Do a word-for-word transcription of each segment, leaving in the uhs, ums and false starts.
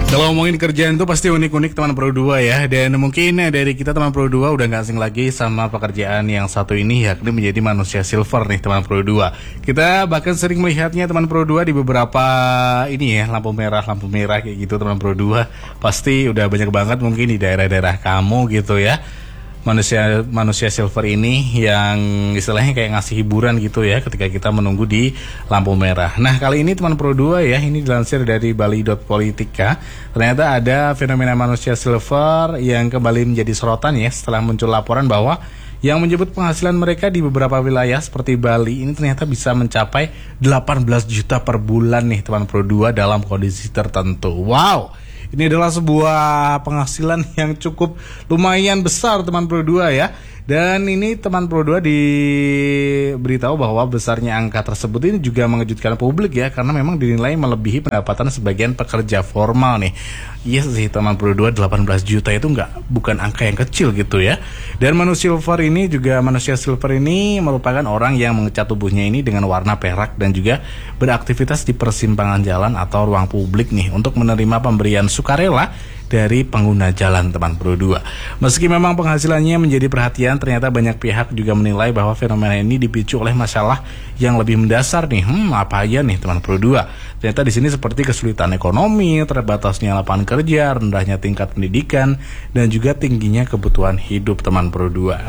Kalau ngomongin kerjaan itu pasti unik-unik teman Pro dua ya. Dan mungkin dari kita teman Pro dua udah gak asing lagi sama pekerjaan yang satu ini, yakni menjadi manusia silver nih teman Pro dua. Kita bahkan sering melihatnya teman Pro dua di beberapa ini ya, lampu merah, lampu merah kayak gitu teman Pro dua. Pasti udah banyak banget mungkin di daerah-daerah kamu gitu ya. Manusia manusia silver ini yang istilahnya kayak ngasih hiburan gitu ya ketika kita menunggu di lampu merah. Nah, kali ini teman Pro dua ya, ini dilansir dari bali dot politika. Ternyata ada fenomena manusia silver yang kembali menjadi sorotan ya setelah muncul laporan bahwa yang menyebut penghasilan mereka di beberapa wilayah seperti Bali ini ternyata bisa mencapai delapan belas juta per bulan nih teman Pro dua dalam kondisi tertentu. Wow. Ini adalah sebuah penghasilan yang cukup lumayan besar teman Pro dua ya. Dan ini teman Pro dua diberitahu bahwa besarnya angka tersebut ini juga mengejutkan publik ya, karena memang dinilai melebihi pendapatan sebagian pekerja formal nih. Iya yes, sih teman Pro dua, delapan belas juta itu nggak bukan angka yang kecil gitu ya. Dan manusia silver ini juga manusia silver ini merupakan orang yang mengecat tubuhnya ini dengan warna perak dan juga beraktivitas di persimpangan jalan atau ruang publik nih untuk menerima pemberian sukarela dari pengguna jalan teman Pro dua. Meski memang penghasilannya menjadi perhatian, ternyata banyak pihak juga menilai bahwa fenomena ini dipicu oleh masalah yang lebih mendasar nih. Hmm, apa aja nih teman Pro dua? Ternyata di sini seperti kesulitan ekonomi, terbatasnya lapangan kerja, rendahnya tingkat pendidikan, dan juga tingginya kebutuhan hidup teman Pro dua.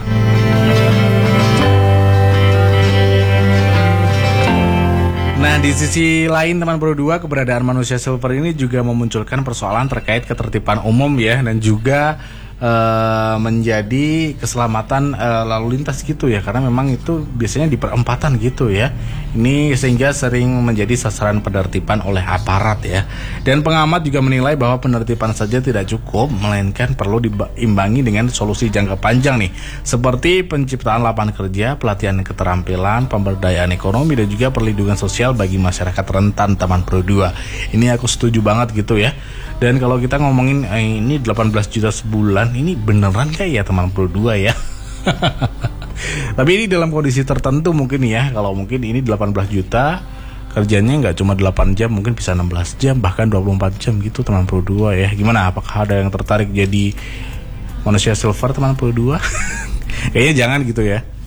Nah, di sisi lain teman Pro dua, keberadaan manusia silver ini juga memunculkan persoalan terkait ketertiban umum ya, dan juga uh, menjadi keselamatan uh, lalu lintas gitu ya, karena memang itu biasanya di perempatan gitu ya. Ini sehingga sering menjadi sasaran penertiban oleh aparat ya. Dan pengamat juga menilai bahwa penertiban saja tidak cukup, melainkan perlu diimbangi dengan solusi jangka panjang nih, seperti penciptaan lapangan kerja, pelatihan keterampilan, pemberdayaan ekonomi, dan juga perlindungan sosial bagi masyarakat rentan teman Pro dua. Ini aku setuju banget gitu ya. Dan kalau kita ngomongin eh, ini delapan belas juta sebulan, ini beneran kayak ya teman Pro dua ya. Tapi ini dalam kondisi tertentu mungkin ya. Kalau mungkin ini delapan belas juta, kerjanya nggak cuma delapan jam, mungkin bisa enam belas jam, bahkan dua puluh empat jam gitu teman Pro dua ya. Gimana, apakah ada yang tertarik jadi manusia silver teman Pro dua? Kayaknya jangan gitu ya.